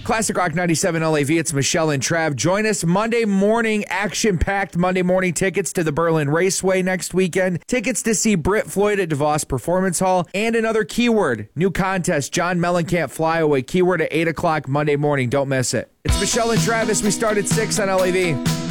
Classic Rock 97 LAV, it's Michelle and Trav. Join us Monday morning, action-packed Monday morning tickets to the Berlin Raceway next weekend, tickets to see Britt Floyd at DeVos Performance Hall, and another keyword, new contest, John Mellencamp Flyaway, keyword at 8 o'clock Monday morning. Don't miss it. It's Michelle and Travis. We start at 6 on LAV.